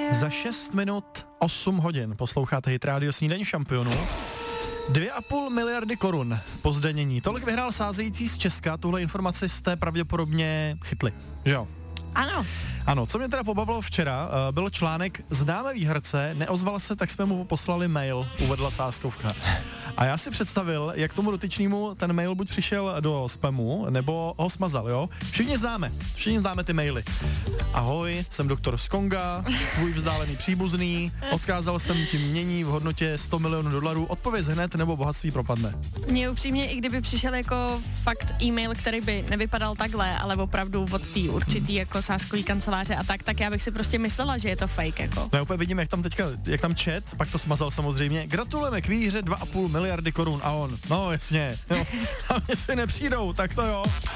Za 6 minut 8 hodin posloucháte Hit Radio Snídaní šampionů. 2,5 miliardy korun po zdanění. Tolik vyhrál sázející z Česka. Tuhle informaci jste pravděpodobně chytli, že jo? Ano. Ano, co mě teda pobavilo včera, byl článek Známe výherce, neozval se, tak jsme mu poslali mail, uvedla sázkovka. A já si představil, jak tomu dotyčnému ten mail buď přišel do spamu, nebo ho smazal, jo? Všichni známe ty maily. Ahoj, jsem doktor Skonga, tvůj vzdálený příbuzný, odkázal jsem ti mění v hodnotě 100 milionů dolarů, odpověz hned, nebo bohatství propadne. Mně upřímně, i kdyby přišel jako fakt e-mail, který by nevypadal takhle, ale opravdu od té určitý jako sázkový kanceláře a tak já bych si prostě myslela, že je to fake jako. No úplně vidím, jak tam chat, pak to smazal samozřejmě. Gratulujeme k výhře 2,5 miliardy korun a on, no jasně, jo. A mě si nepřijdou, tak to jo.